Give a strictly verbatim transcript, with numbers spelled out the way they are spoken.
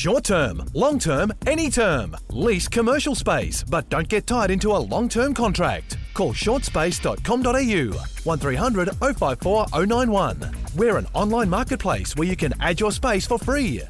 Short term, long term, any term. Lease commercial space, but don't get tied into a long-term contract. Call short space dot com dot a u, one three hundred oh five four oh nine one. We're an online marketplace where you can add your space for free.